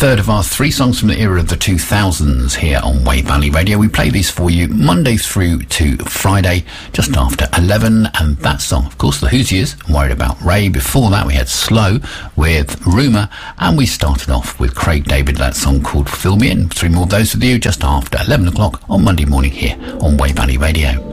third of our three songs from the era of the 2000s here on Wave Valley Radio. We play these for you Monday through to Friday, just after 11. And that song, of course, The Hoosiers, Worried About Ray. Before that, we had Slow with Rumour. And we started off with Craig David, that song called Fill Me In. Three more of those with you just after 11 o'clock on Monday morning here on Wave Valley Radio.